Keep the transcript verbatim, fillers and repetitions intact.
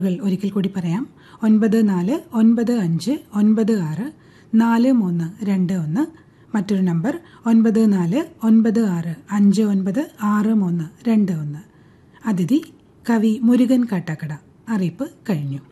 ഒരിക്കൽ കൂടി പറയാം. ഒൻപത് നാല് ഒൻപത് അഞ്ച് ഒൻപത് ആറ് നാല് മൂന്ന് രണ്ട് ഒന്ന്. മറ്റൊരു നമ്പർ ഒൻപത് നാല് ഒൻപത് ആറ് അഞ്ച് ഒൻപത് ആറ് മൂന്ന് രണ്ട് ഒന്ന്. അതിഥി കവി മുരുകൻ കാട്ടാക്കട. അറിയിപ്പ് കഴിഞ്ഞു.